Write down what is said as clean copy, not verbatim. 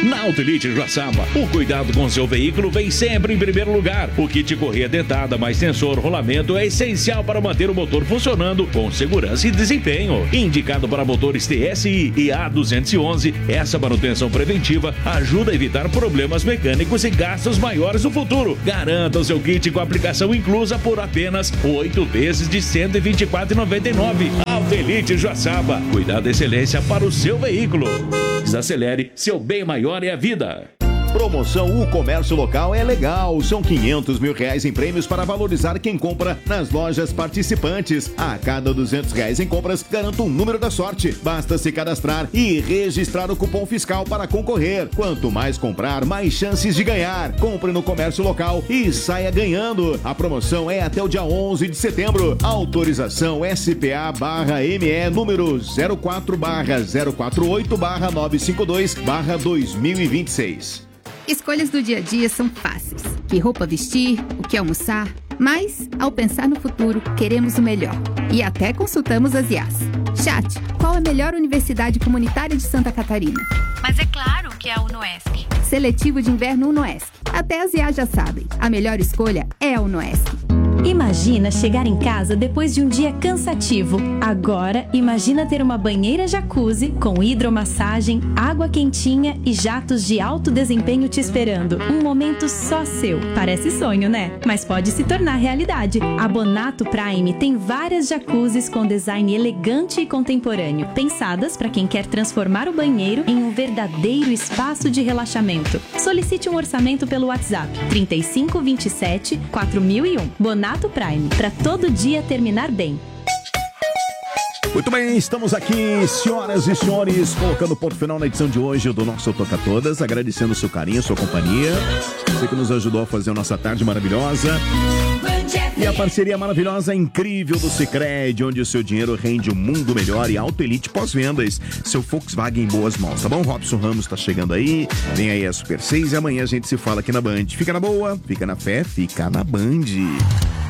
Na Autoelite Joaçaba, o cuidado com seu veículo vem sempre em primeiro lugar. O kit correia dentada mais sensor rolamento é essencial para manter o motor funcionando com segurança e desempenho. Indicado para motores TSI e A211, essa manutenção preventiva ajuda a evitar problemas mecânicos e gastos maiores no futuro. Garanta o seu kit com aplicação inclusa por apenas 8 vezes de R$ 124,99. Autoelite Joaçaba, cuidado e excelência para o seu veículo. Desacelere, seu bem maior é a vida. Promoção O Comércio Local é legal. São R$500 mil em prêmios para valorizar quem compra nas lojas participantes. A cada R$200 em compras, garanta um número da sorte. Basta se cadastrar e registrar o cupom fiscal para concorrer. Quanto mais comprar, mais chances de ganhar. Compre no Comércio Local e saia ganhando. A promoção é até o dia 11 de setembro. Autorização SPA/ME número 04/048/952/2026. Escolhas do dia a dia são fáceis. Que roupa vestir, o que almoçar. Mas, ao pensar no futuro, queremos o melhor. E até consultamos as IAs. Chat, qual a melhor universidade comunitária de Santa Catarina? Mas é claro que é a UnoESC. Seletivo de inverno UnoESC. Até as IAs já sabem. A melhor escolha é a UnoESC. Imagina chegar em casa depois de um dia cansativo. Agora, imagina ter uma banheira jacuzzi com hidromassagem, água quentinha e jatos de alto desempenho te esperando. Um momento só seu. Parece sonho, né? Mas pode se tornar realidade. A Bonato Prime tem várias jacuzzis com design elegante e contemporâneo, pensadas para quem quer transformar o banheiro em um verdadeiro espaço de relaxamento. Solicite um orçamento pelo WhatsApp 3527 4001. Bonato Prime, para todo dia terminar bem. Muito bem, estamos aqui, senhoras e senhores, colocando ponto final na edição de hoje do nosso Toca Todas, agradecendo o seu carinho, sua companhia, você que nos ajudou a fazer a nossa tarde maravilhosa. E a parceria maravilhosa, incrível do Sicredi, onde o seu dinheiro rende um mundo melhor, e Autoelite pós-vendas, seu Volkswagen em boas mãos, tá bom? Robson Ramos tá chegando aí, vem aí a Super 6 e amanhã a gente se fala aqui na Band. Fica na boa, fica na fé, fica na Band.